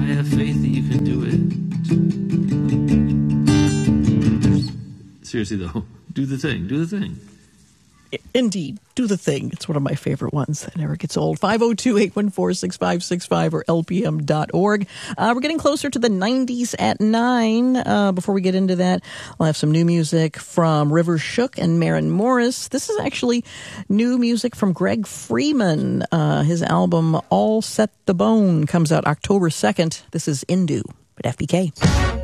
have faith that you can do it. Seriously, though, do the thing. Do the thing. Indeed. Do the thing. It's one of my favorite ones. It never gets old. 502-814-6565 or lpm.org. We're getting closer to the 90s at 9. Before we get into that, I'll have some new music from River Shook and Maren Morris. This is actually new music from Greg Freeman. His album All Set the Bone comes out October 2nd. This is Indu at FBK.